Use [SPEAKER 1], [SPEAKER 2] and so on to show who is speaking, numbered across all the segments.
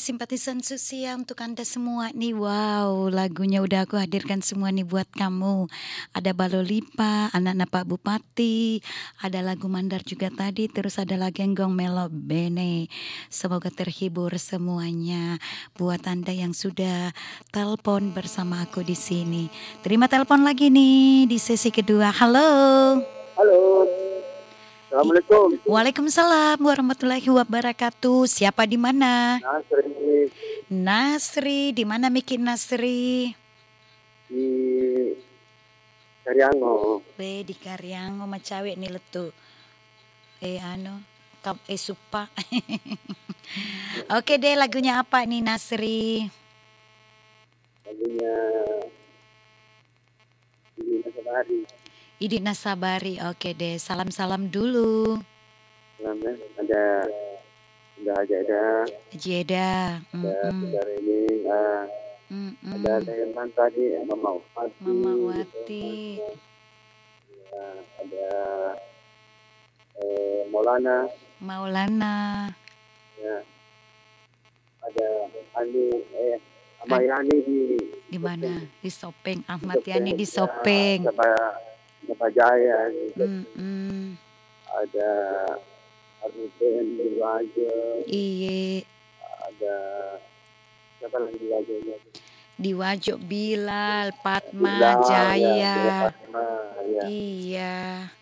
[SPEAKER 1] simpatisan Susia untuk Anda semua nih. Wow, lagunya udah aku hadirkan semua nih buat kamu. Ada Balolipa, anak-anak Pak Bupati, ada lagu Mandar juga tadi, terus ada lagu Genggong Melo Bene. Semoga terhibur semuanya. Buat Anda yang sudah telepon bersama aku di sini. Terima telepon lagi nih di sesi kedua. Halo.
[SPEAKER 2] Halo. Assalamualaikum.
[SPEAKER 1] Waalaikumsalam warahmatullahi wabarakatuh. Siapa di mana?
[SPEAKER 2] Nasri
[SPEAKER 1] Nasri, di mana Miki Nasri?
[SPEAKER 2] di Karyango.
[SPEAKER 1] Di Karyango Macawe nih letu. Supa. Oke deh, lagunya apa nih Nasri?
[SPEAKER 2] Lagunya Idi Nasabari.
[SPEAKER 1] Idi Nasabari. Oke deh, salam-salam dulu.
[SPEAKER 2] Ada Jeda.
[SPEAKER 1] Jeda.
[SPEAKER 2] Ada ini. Ada teman tadi Mama
[SPEAKER 1] Wati.
[SPEAKER 2] Ada Maulana. Ya. Ada Ahmad Yani
[SPEAKER 1] di mana? Di Sopeng. Ahmad Yani di Sopeng.
[SPEAKER 2] Sama Jaya. Ada Arifin di Wajo.
[SPEAKER 1] Iya.
[SPEAKER 2] Ada siapa lagi di Wajo?
[SPEAKER 1] Di Wajo Bilal, Fatma, Jaya.
[SPEAKER 2] Ya, Fatma, ya.
[SPEAKER 1] Iya.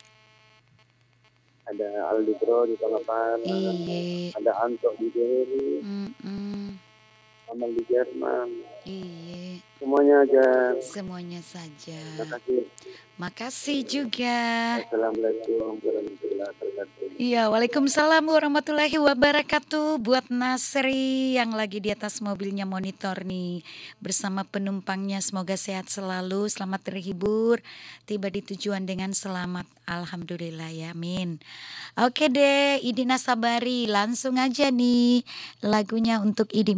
[SPEAKER 2] Ada Aldi Bro di Palapara.
[SPEAKER 1] Iya.
[SPEAKER 2] Ada Anto di Delhi. Amal di Jerman.
[SPEAKER 1] Iya.
[SPEAKER 2] Semuanya aja.
[SPEAKER 1] Semuanya saja.
[SPEAKER 2] Makasih.
[SPEAKER 1] Makasih juga.
[SPEAKER 2] Assalamualaikum warahmatullahi wabarakatuh.
[SPEAKER 1] Iya, waalaikumsalam warahmatullahi wabarakatuh. Buat Nasri yang lagi di atas mobilnya monitor nih bersama penumpangnya, semoga sehat selalu, selamat terhibur, tiba di tujuan dengan selamat. Alhamdulillah ya, amin. Oke deh, Idi Nasabari, langsung aja nih lagunya untuk Idi.